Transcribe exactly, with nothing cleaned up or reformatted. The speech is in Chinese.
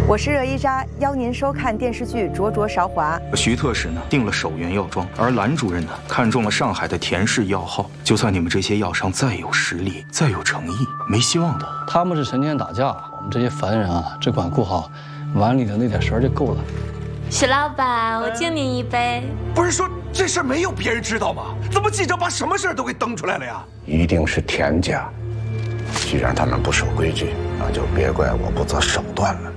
我是热依扎，邀您收看电视剧《灼灼韶华》。 徐特使呢订了首原药庄，而蓝主任呢看中了上海的田氏药号。就算你们这些药商再有实力、再有诚意，没希望的。 他们是成天打架，我们这些凡人啊，只管顾好碗里的那点食儿就够了。 徐老板，我敬您一杯。 不是说这事儿没有别人知道吗？怎么记者把什么事儿都给登出来了呀？ 一定是田家。既然他们不守规矩，那就别怪我不择手段了。